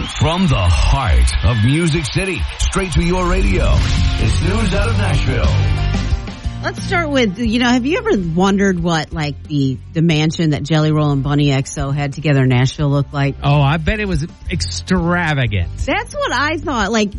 From the heart of Music City, straight to your radio, it's news out of Nashville. Let's start with, have you ever wondered what, like, the mansion that Jelly Roll and Bunny XO had together in Nashville looked like? Oh, I bet it was extravagant. That's what I thought. Like,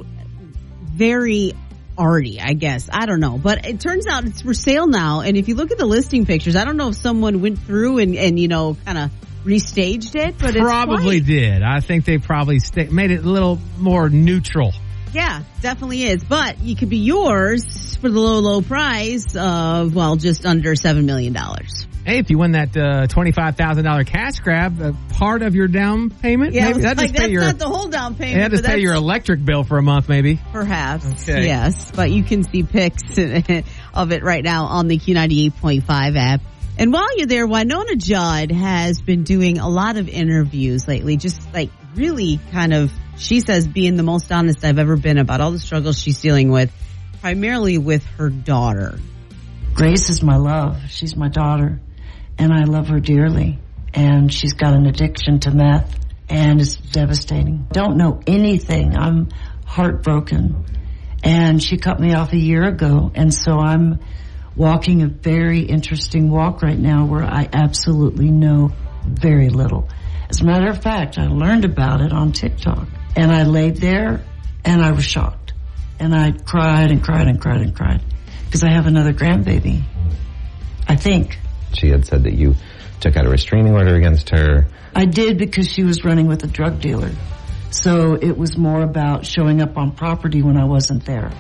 very arty, I guess. I don't know. But it turns out it's for sale now. And if you look at the listing pictures, I don't know if someone went through and kind of restaged it, but it's probably did. I think they probably made it a little more neutral. Yeah, definitely is. But you could be yours for the low price of, just under $7 million. Hey, if you win that $25,000 cash grab, part of your down payment? Yeah, maybe that's not the whole down payment. Yeah, just pay your electric bill for a month, maybe. Perhaps, okay. Yes. But you can see pics of it right now on the Q98.5 app. And while you're there, Wynonna Judd has been doing a lot of interviews lately, just like really kind of, she says, being the most honest I've ever been about all the struggles she's dealing with, primarily with her daughter. Grace is my love. She's my daughter, and I love her dearly. And she's got an addiction to meth, and it's devastating. Don't know anything. I'm heartbroken. And she cut me off a year ago, and so I'm walking a very interesting walk right now where I absolutely know very little. As a matter of fact, I learned about it on TikTok, and I laid there and I was shocked, and I cried and cried and cried and cried because I have another grandbaby, I think. She had said that you took out a restraining order against her. I did, because she was running with a drug dealer, so it was more about showing up on property when I wasn't there.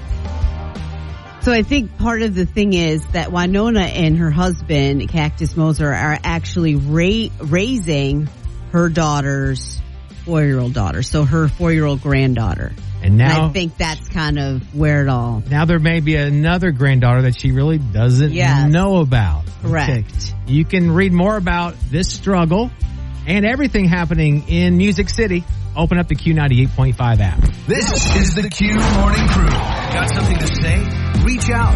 So I think part of the thing is that Wynonna and her husband, Cactus Moser, are actually raising her daughter's 4-year-old daughter, so her 4-year-old granddaughter. And now I think that's kind of where it all... Now there may be another granddaughter that she really doesn't know about. Correct. Okay. You can read more about this struggle and everything happening in Music City. Open up the Q98.5 app. This is the Q Morning Crew. Got something to say? Reach out.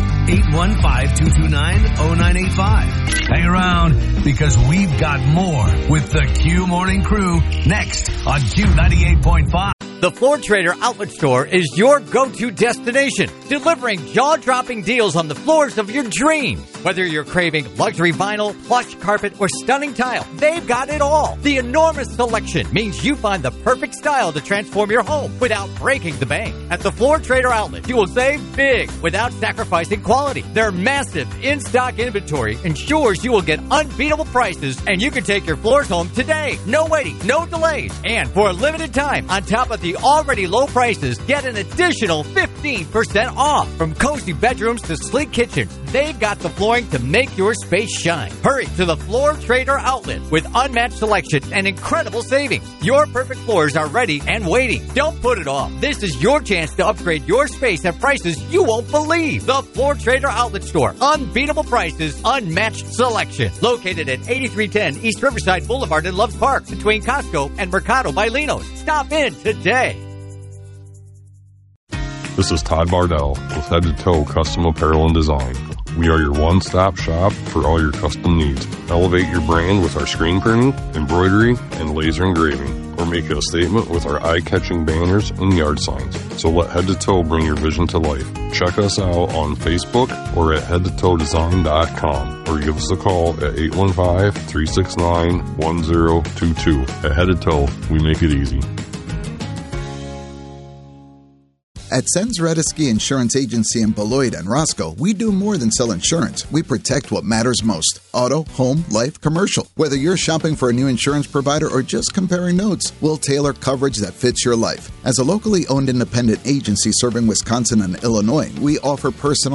815-229-0985. Hang around, because we've got more with the Q Morning Crew next on Q98.5. The Floor Trader Outlet Store is your go-to destination, delivering jaw-dropping deals on the floors of your dreams. Whether you're craving luxury vinyl, plush carpet, or stunning tile, they've got it all. The enormous selection means you find the perfect style to transform your home without breaking the bank. At the Floor Trader Outlet, you will save big without sacrificing quality. Their massive in-stock inventory ensures you will get unbeatable prices, and you can take your floors home today. No waiting, no delays, and for a limited time, on top of the already low prices, get an additional 15% off. From cozy bedrooms to sleek kitchens, they've got the flooring to make your space shine. Hurry to the Floor Trader Outlet with unmatched selection and incredible savings. Your perfect floors are ready and waiting. Don't put it off. This is your chance to upgrade your space at prices you won't believe. The Floor Trader Outlet Store. Unbeatable prices, unmatched selection. Located at 8310 East Riverside Boulevard in Loves Park, between Costco and Mercado by Lino's. Stop in today. This is Todd Bardell with Head to Toe Custom Apparel and Design. We are your one-stop shop for all your custom needs. Elevate your brand with our screen printing, embroidery, and laser engraving, or make it a statement with our eye-catching banners and yard signs. So let Head to Toe bring your vision to life. Check us out on Facebook or at headtotoedesign.com, or give us a call at 815-369-1022. At Head to Toe, we make it easy. At Sens Redesky Insurance Agency in Beloit and Roscoe, we do more than sell insurance. We protect what matters most. Auto, home, life, commercial. Whether you're shopping for a new insurance provider or just comparing notes, we'll tailor coverage that fits your life. As a locally owned independent agency serving Wisconsin and Illinois, we offer personal